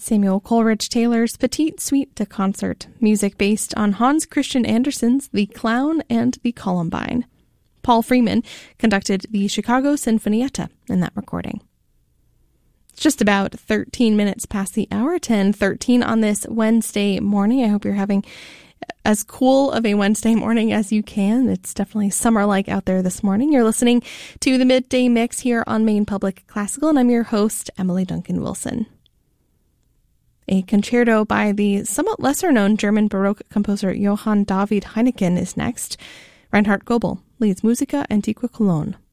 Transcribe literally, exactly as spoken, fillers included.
Samuel Coleridge Taylor's Petite Suite de Concert, music based on Hans Christian Andersen's The Clown and the Columbine. Paul Freeman conducted the Chicago Sinfonietta in that recording. It's just about thirteen minutes past the hour, ten thirteen on this Wednesday morning. I hope you're having as cool of a Wednesday morning as you can. It's definitely summer-like out there this morning. You're listening to the Midday Mix here on Maine Public Classical, and I'm your host, Emily Duncan Wilson. A concerto by the somewhat lesser-known German Baroque composer Johann David Heineken is next. Reinhard Goebel leads Musica Antiqua Cologne.